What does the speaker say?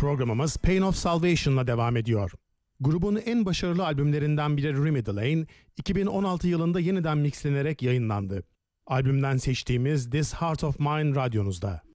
Programımız Pain of Salvation'la devam ediyor. Grubun en başarılı albümlerinden biri Remedy Lane, 2016 yılında yeniden mixlenerek yayınlandı. Albümden seçtiğimiz This Heart of Mine radyonuzda.